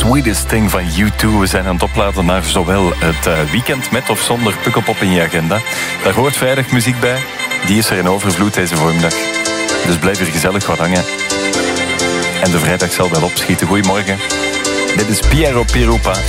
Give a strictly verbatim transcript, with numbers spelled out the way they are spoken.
Sweetest Thing van U twee. We zijn aan het opladen naar zowel het uh, weekend met of zonder Pukkelpop in je agenda. Daar hoort vrijdag muziek bij. Die is er in overvloed deze voormiddag. Dus blijf hier gezellig wat hangen. En de vrijdag zal wel opschieten. Goedemorgen. Dit is Piero Pirupa.